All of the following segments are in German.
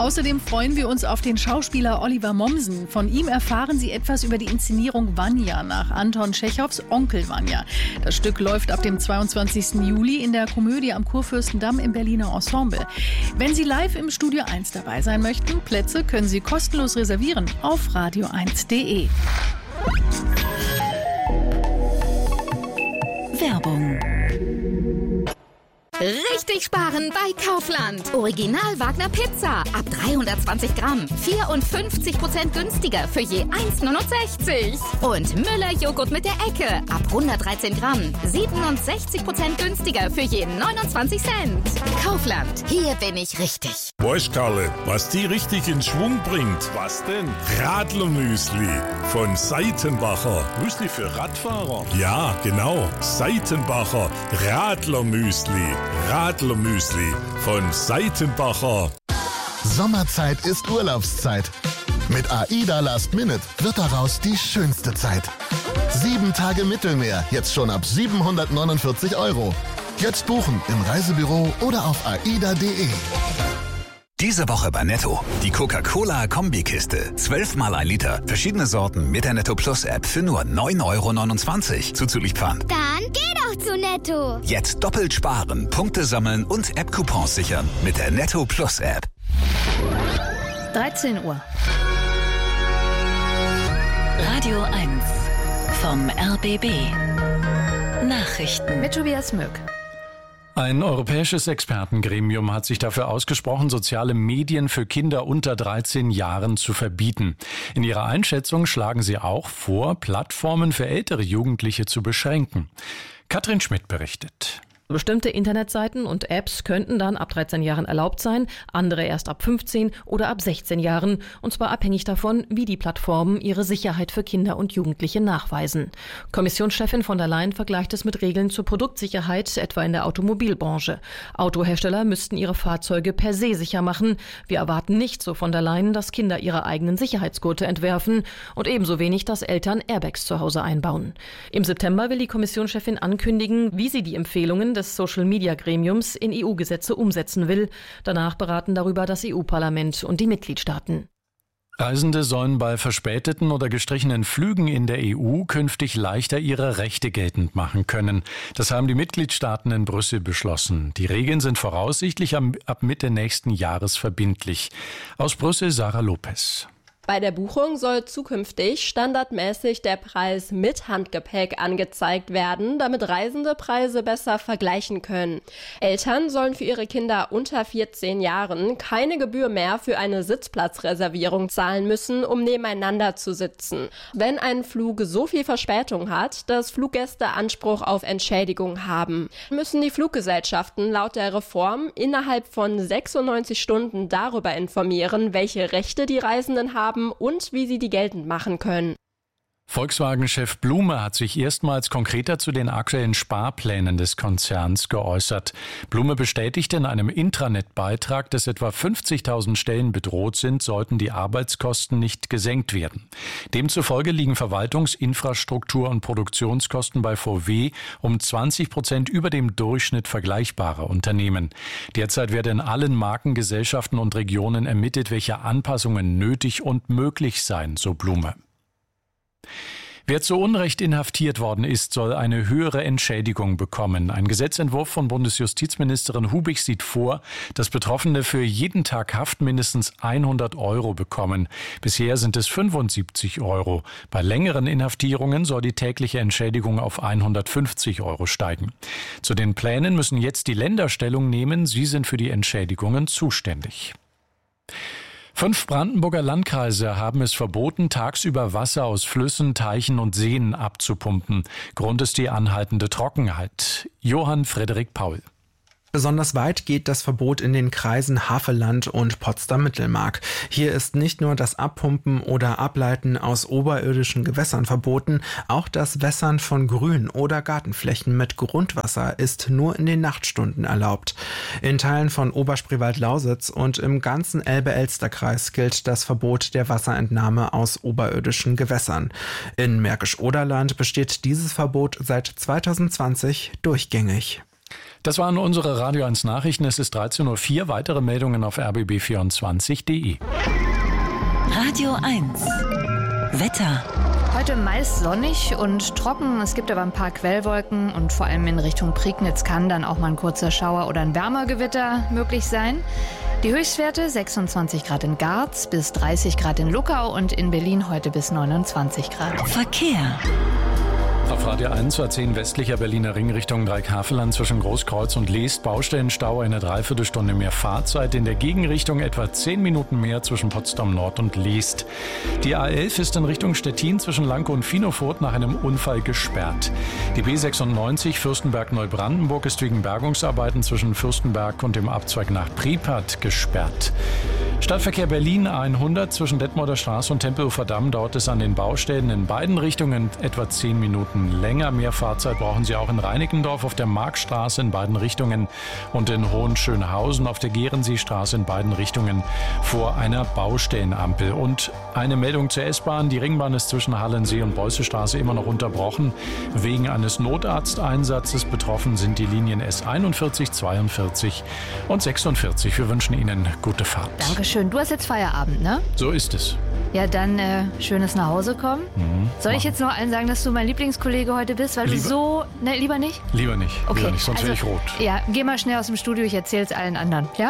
Außerdem freuen wir uns auf den Schauspieler Oliver Mommsen. Von ihm erfahren Sie etwas über die Inszenierung Vanya nach Anton Tschechows Onkel Vanya. Das Stück läuft ab dem 22. Juli in der Komödie am Kurfürstendamm im Berliner Ensemble. Wenn Sie live im Studio 1 dabei sein möchten, Plätze können Sie kostenlos reservieren auf radio1.de. Werbung. Richtig sparen bei Kaufland. Original Wagner Pizza. Ab 320 Gramm. 54% günstiger für je 1,69. Und Müller Joghurt mit der Ecke. Ab 113 Gramm. 67% günstiger für je 29 Cent. Kaufland. Hier bin ich richtig. Weißt Karle, was die richtig in Schwung bringt? Was denn? Radlermüsli von Seitenbacher. Müsli für Radfahrer? Ja, genau. Seitenbacher Radlermüsli. Radlermüsli von Seitenbacher. Sommerzeit ist Urlaubszeit. Mit AIDA Last Minute wird daraus die schönste Zeit. 7 Tage Mittelmeer, jetzt schon ab 749 €. Jetzt buchen im Reisebüro oder auf aida.de. Diese Woche bei Netto. Die Coca-Cola-Kombikiste. 12 mal 1 Liter. Verschiedene Sorten mit der Netto Plus App für nur 9,29 € zuzüglich Pfand. Dann geh doch zu Netto. Jetzt doppelt sparen, Punkte sammeln und App-Coupons sichern mit der Netto Plus App. 13 Uhr. Radio 1 vom RBB. Nachrichten Mit Tobias Mück. Ein europäisches Expertengremium hat sich dafür ausgesprochen, soziale Medien für Kinder unter 13 Jahren zu verbieten. In ihrer Einschätzung schlagen sie auch vor, Plattformen für ältere Jugendliche zu beschränken. Katrin Schmidt berichtet. Bestimmte Internetseiten und Apps könnten dann ab 13 Jahren erlaubt sein, andere erst ab 15 oder ab 16 Jahren, und zwar abhängig davon, wie die Plattformen ihre Sicherheit für Kinder und Jugendliche nachweisen. Kommissionschefin von der Leyen vergleicht es mit Regeln zur Produktsicherheit, etwa in der Automobilbranche. Autohersteller müssten ihre Fahrzeuge per se sicher machen. Wir erwarten nicht, so von der Leyen, dass Kinder ihre eigenen Sicherheitsgurte entwerfen und ebenso wenig, dass Eltern Airbags zu Hause einbauen. Im September will die Kommissionschefin ankündigen, wie sie die Empfehlungen des Social-Media-Gremiums in EU-Gesetze umsetzen will. Danach beraten darüber das EU-Parlament und die Mitgliedstaaten. Reisende sollen bei verspäteten oder gestrichenen Flügen in der EU künftig leichter ihre Rechte geltend machen können. Das haben die Mitgliedstaaten in Brüssel beschlossen. Die Regeln sind voraussichtlich ab Mitte nächsten Jahres verbindlich. Aus Brüssel Sarah Lopez. Bei der Buchung soll zukünftig standardmäßig der Preis mit Handgepäck angezeigt werden, damit Reisende Preise besser vergleichen können. Eltern sollen für ihre Kinder unter 14 Jahren keine Gebühr mehr für eine Sitzplatzreservierung zahlen müssen, um nebeneinander zu sitzen. Wenn ein Flug so viel Verspätung hat, dass Fluggäste Anspruch auf Entschädigung haben, müssen die Fluggesellschaften laut der Reform innerhalb von 96 Stunden darüber informieren, welche Rechte die Reisenden haben und wie sie die geltend machen können. Volkswagen-Chef Blume hat sich erstmals konkreter zu den aktuellen Sparplänen des Konzerns geäußert. Blume bestätigte in einem Intranet-Beitrag, dass etwa 50.000 Stellen bedroht sind, sollten die Arbeitskosten nicht gesenkt werden. Demzufolge liegen Verwaltungs-, Infrastruktur- und Produktionskosten bei VW um 20% über dem Durchschnitt vergleichbarer Unternehmen. Derzeit werde in allen Marken, Gesellschaften und Regionen ermittelt, welche Anpassungen nötig und möglich seien, so Blume. Wer zu Unrecht inhaftiert worden ist, soll eine höhere Entschädigung bekommen. Ein Gesetzentwurf von Bundesjustizministerin Hubig sieht vor, dass Betroffene für jeden Tag Haft mindestens 100 € bekommen. Bisher sind es 75 €. Bei längeren Inhaftierungen soll die tägliche Entschädigung auf 150 € steigen. Zu den Plänen müssen jetzt die Länder Stellung nehmen. Sie sind für die Entschädigungen zuständig. 5 Brandenburger Landkreise haben es verboten, tagsüber Wasser aus Flüssen, Teichen und Seen abzupumpen. Grund ist die anhaltende Trockenheit. Johann Frederik Paul. Besonders weit geht das Verbot in den Kreisen Havelland und Potsdam-Mittelmark. Hier ist nicht nur das Abpumpen oder Ableiten aus oberirdischen Gewässern verboten, auch das Wässern von Grün- oder Gartenflächen mit Grundwasser ist nur in den Nachtstunden erlaubt. In Teilen von Oberspreewald-Lausitz und im ganzen Elbe-Elster-Kreis gilt das Verbot der Wasserentnahme aus oberirdischen Gewässern. In Märkisch-Oderland besteht dieses Verbot seit 2020 durchgängig. Das waren unsere Radio 1 Nachrichten. Es ist 13.04 Uhr. Weitere Meldungen auf rbb24.de. Radio 1 Wetter. Heute meist sonnig und trocken. Es gibt aber ein paar Quellwolken und vor allem in Richtung Prignitz kann dann auch mal ein kurzer Schauer oder ein Wärmergewitter möglich sein. Die Höchstwerte 26 Grad in Garz bis 30 Grad in Luckau und in Berlin heute bis 29 Grad. Verkehr. Auf Radio 1 A10 westlicher Berliner Ring Richtung Dreieckhaveland zwischen Großkreuz und Leest Baustellenstau, eine Dreiviertelstunde mehr Fahrzeit. In der Gegenrichtung etwa 10 Minuten mehr zwischen Potsdam Nord und Leest. Die A11 ist in Richtung Stettin zwischen Lanke und Finofurt nach einem Unfall gesperrt. Die B96 Fürstenberg-Neubrandenburg ist wegen Bergungsarbeiten zwischen Fürstenberg und dem Abzweig nach Pripyat gesperrt. Stadtverkehr Berlin A100 zwischen Detmolder Straße und Tempelufer Damm. Dort ist an den Baustellen in beiden Richtungen etwa 10 Minuten länger. Mehr Fahrzeit brauchen Sie auch in Reinickendorf auf der Marktstraße in beiden Richtungen und in Hohenschönhausen auf der Gerenseestraße in beiden Richtungen vor einer Baustellenampel. Und eine Meldung zur S-Bahn. Die Ringbahn ist zwischen Hallensee und Beußestraße immer noch unterbrochen. Wegen eines Notarzteinsatzes betroffen sind die Linien S41, 42 und 46. Wir wünschen Ihnen gute Fahrt. Dankeschön. Du hast jetzt Feierabend, ne? So ist es. Ja, dann schönes nach Hause kommen. Soll ich jetzt noch allen sagen, dass du mein Lieblingskollege heute bist? Weil du so... Ne, lieber nicht? Lieber nicht. Okay. Lieber nicht, sonst wäre ich rot. Ja, geh mal schnell aus dem Studio, ich erzähl's allen anderen, ja?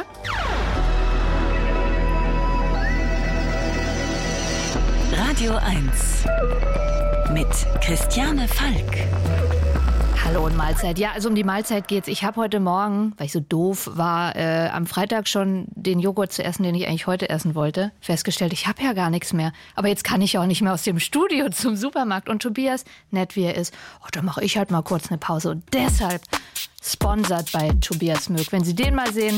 Radio 1 mit Christiane Falk. Hallo und Mahlzeit. Ja, also um die Mahlzeit geht's. Ich habe heute Morgen, weil ich so doof war, am Freitag schon den Joghurt zu essen, den ich eigentlich heute essen wollte, festgestellt, ich habe ja gar nichts mehr. Aber jetzt kann ich auch nicht mehr aus dem Studio zum Supermarkt. Und Tobias, nett wie er ist, dann mache ich halt mal kurz eine Pause. Und deshalb sponsored bei Tobias Möck. Wenn Sie den mal sehen,